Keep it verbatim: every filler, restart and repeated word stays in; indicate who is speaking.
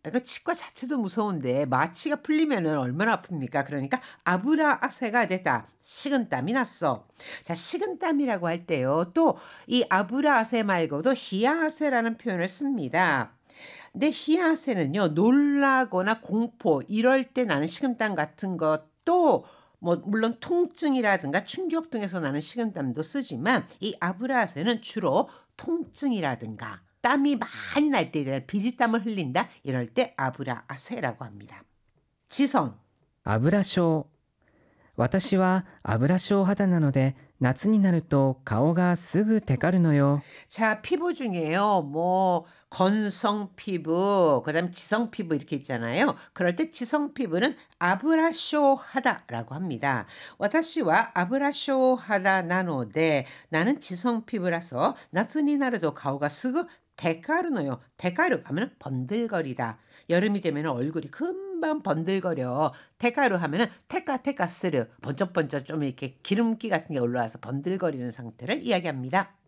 Speaker 1: 그 치과 자체도 무서운데 마취가 풀리면은 얼마나 아픕니까? 그러니까 아브라아세가 되다. 식은땀이 났어. 자, 식은땀이라고 할 때요. 또 이 아브라아세 말고도 히야아세라는 표현을 씁니다. 근데 히야아세는요. 놀라거나 공포 이럴 때 나는 식은땀 같은 것도 뭐 물론 통증이라든가 충격 등에서 나는 식은땀도 쓰지만 이 아브라아세는 주로 통증이라든가 땀이 많이 날 때, 비지땀을 흘린다 이럴 때 아브라아세라고 합니다. 지성.
Speaker 2: 油症。私は油症肌なので、夏になると顔がすぐテカるのよ。
Speaker 1: 자, 피부 중에요. 뭐 건성 피부, 그다음 지성 피부 이렇게 있잖아요. 그럴 때 지성 피부는 아브라쇼하다라고 합니다. 와타시와 아브라쇼하다 나노데 나는 지성 피부라서 나츠니 나르도 가오가 쓰고 데카르노요. 데카르 하면 번들거리다. 여름이 되면 얼굴이 금방 번들거려. 데카르 하면은 테카 테카 스르 번쩍번쩍 좀 이렇게 기름기 같은 게 올라와서 번들거리는 상태를 이야기합니다.